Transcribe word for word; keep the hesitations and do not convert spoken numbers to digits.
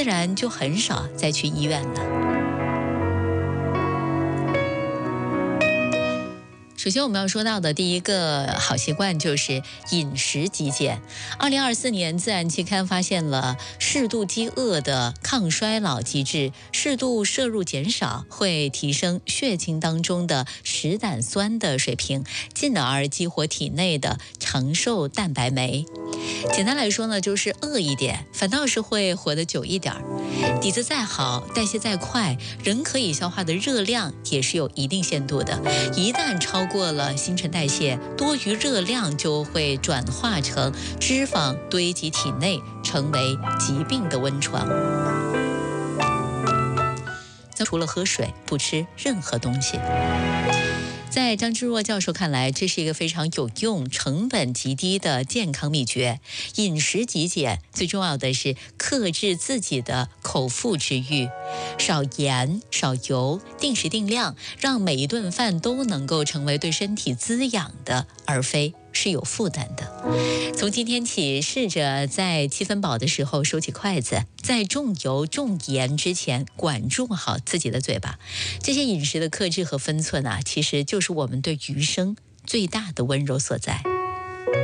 然就很少再去医院了。首先我们要说到的第一个好习惯就是饮食极简。二零二四年自然期刊发现了适度饥饿的抗衰老机制，适度摄入减少会提升血清当中的食胆酸的水平，进而激活体内的长寿蛋白酶。简单来说呢，就是饿一点反倒是会活得久一点。底子再好，代谢再快，人可以消化的热量也是有一定限度的，一旦超过了新陈代谢，多余热量就会转化成脂肪堆积体内，成为疾病的温床。除了喝水，不吃任何东西。在张之若教授看来，这是一个非常有用、成本极低的健康秘诀。饮食极简，最重要的是克制自己的口腹之欲，少盐、少油，定时定量，让每一顿饭都能够成为对身体滋养的，而非是有负担的。从今天起，试着在七分饱的时候收起筷子，在重油重盐之前管住好自己的嘴巴。这些饮食的克制和分寸啊，其实就是我们对余生最大的温柔所在。